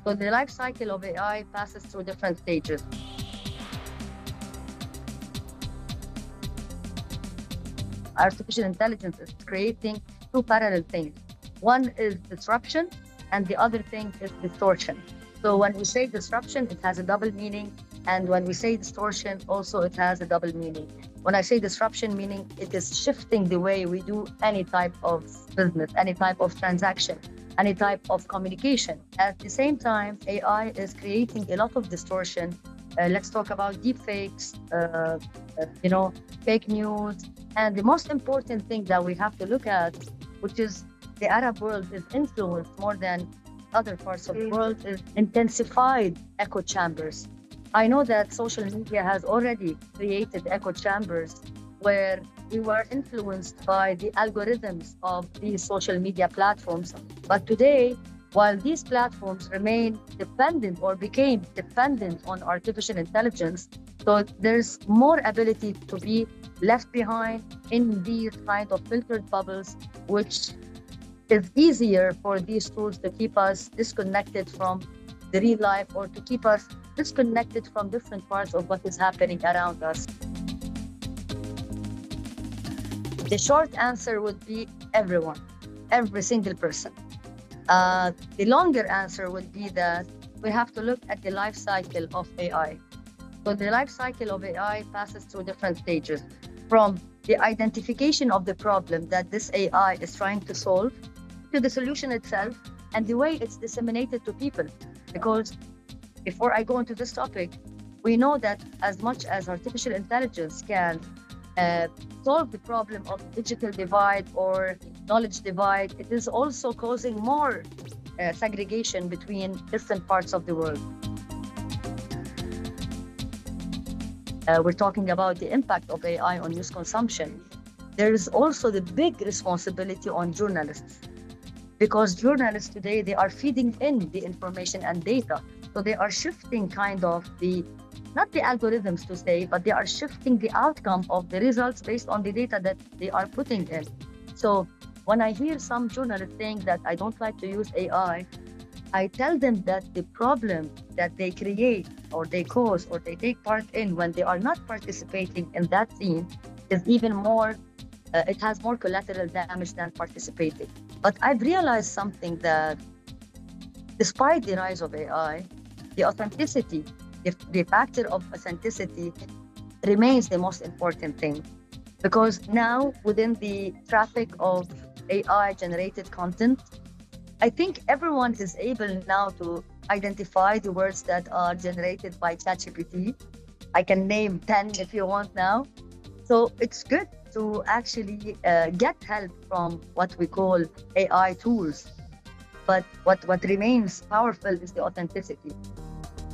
So the life cycle of AI passes through different stages. Artificial intelligence is creating two parallel things. One is disruption, and the other thing is distortion. So when we say disruption, it has a double meaning. And when we say distortion, also it has a double meaning. When I say disruption, meaning it is shifting the way we do any type of business, any type of transaction, any type of communication. At the same time, AI is creating a lot of distortion. Let's talk about deep fakes, fake news. And the most important thing that we have to look at, which is the Arab world is influenced more than other parts of the world, is intensified echo chambers. I know that social media has already created echo chambers where we were influenced by the algorithms of these social media platforms. But today, while these platforms remain dependent or became dependent on artificial intelligence, so there's more ability to be left behind in these kind of filtered bubbles, which is easier for these tools to keep us disconnected from the real life or to keep us disconnected from different parts of what is happening around us. The short answer would be everyone, every single person. The longer answer would be that we have to look at the life cycle of AI. So the life cycle of AI passes through different stages, from the identification of the problem that this AI is trying to solve to the solution itself and the way it's disseminated to people. Because before I go into this topic, we know that as much as artificial intelligence can solve the problem of digital divide or knowledge divide, it is also causing more segregation between different parts of the world. We're talking about the impact of AI on news consumption. There is also the big responsibility on journalists, because journalists today, they are feeding in the information and data. So they are shifting kind of not the algorithms to say, but they are shifting the outcome of the results based on the data that they are putting in. So when I hear some journalists saying that I don't like to use AI, I tell them that the problem that they create or they cause or they take part in when they are not participating in that scene is even more, it has more collateral damage than participating. But I've realized something, that despite the rise of AI, the authenticity, the factor of authenticity remains the most important thing. Because now within the traffic of AI generated content, I think everyone is able now to identify the words that are generated by ChatGPT. I can name 10 if you want now. So it's good to actually get help from what we call AI tools. But what remains powerful is the authenticity.